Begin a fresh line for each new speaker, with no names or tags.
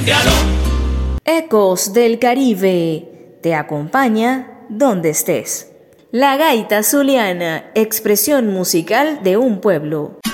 Cámbialo.
Ecos del Caribe te acompaña donde estés. La gaita zuliana, expresión musical de un pueblo.